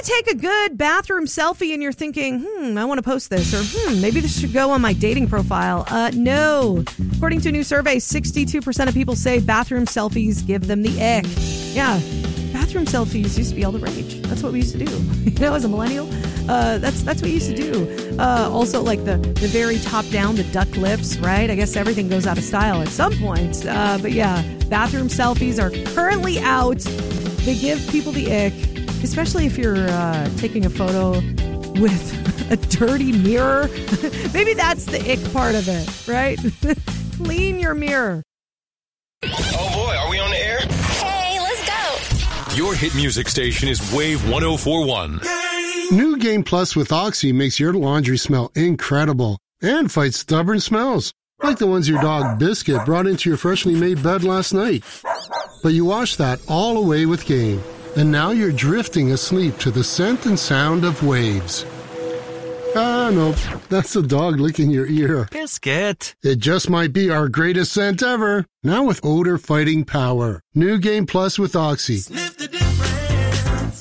take a good bathroom selfie and you're thinking, I want to post this, or maybe this should go on my dating profile? No. According to a new survey, 62% of people say bathroom selfies give them the ick. Yeah, bathroom selfies used to be all the rage. That's what we used to do. As a millennial, that's what we used to do. Also, like the very top down, the duck lips, right? I guess everything goes out of style at some point. But yeah, bathroom selfies are currently out. They give people the ick, especially if you're taking a photo with a dirty mirror. Maybe that's the ick part of it, right? Clean your mirror. Oh boy, are we on the air? Hey, let's go. Your hit music station is Wave 104.1. New Game Plus with Oxy makes your laundry smell incredible and fights stubborn smells, like the ones your dog Biscuit brought into your freshly made bed last night. But you washed that all away with Game, and now you're drifting asleep to the scent and sound of waves. Nope, that's the dog licking your ear. Biscuit. It just might be our greatest scent ever, now with odor-fighting power. New Game Plus with Oxy. Sniff the difference.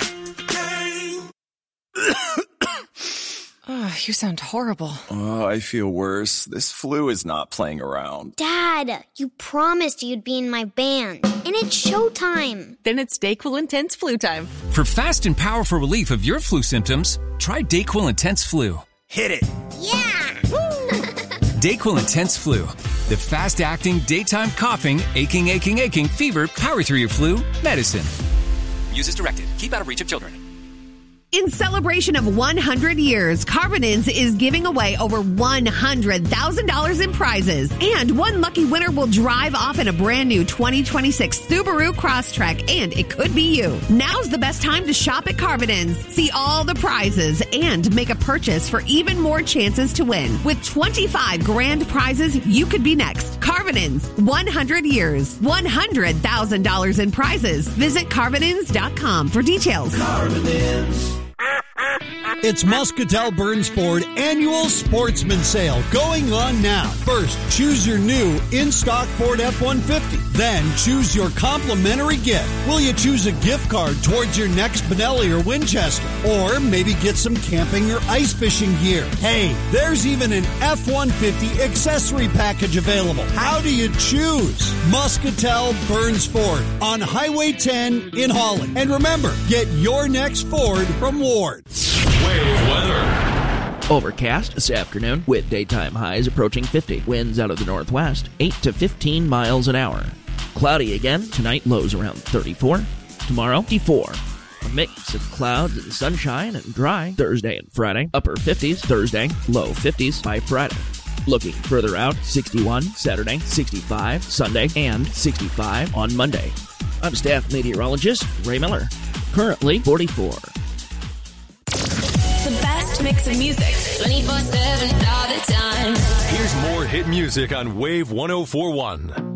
You sound horrible. Oh, I feel worse. This flu is not playing around. Dad, you promised you'd be in my band, and it's showtime. Then it's DayQuil Intense Flu time. For fast and powerful relief of your flu symptoms, try DayQuil Intense Flu. Hit it. Yeah! DayQuil Intense Flu. The fast-acting, daytime coughing, aching, fever, power through your flu medicine. Use as directed. Keep out of reach of children. In celebration of 100 years, Carbonins is giving away over $100,000 in prizes. And one lucky winner will drive off in a brand new 2026 Subaru Crosstrek, and it could be you. Now's the best time to shop at Carbonins. See all the prizes and make a purchase for even more chances to win. With 25 grand prizes, you could be next. Carbonins, 100 years, $100,000 in prizes. Visit Carbonins.com for details. Carbonins. It's Muscatel Burns Ford Annual Sportsman Sale going on now. First, choose your new in-stock Ford F-150. Then, choose your complimentary gift. Will you choose a gift card towards your next Benelli or Winchester? Or maybe get some camping or ice fishing gear. Hey, there's even an F-150 accessory package available. How do you choose? Muscatel Burns Ford on Highway 10 in Holland. And remember, get your next Ford from Ward. Wave weather. Overcast this afternoon with daytime highs approaching 50. Winds out of the northwest, 8 to 15 miles an hour. Cloudy again. Tonight, lows around 34. Tomorrow, 54. A mix of clouds and sunshine and dry. Thursday and Friday, upper 50s. Thursday, low 50s by Friday. Looking further out, 61 Saturday, 65 Sunday, and 65 on Monday. I'm staff meteorologist Ray Miller. Currently 44. The best mix of music. 24/7 all the time. Here's more hit music on Wave 104.1.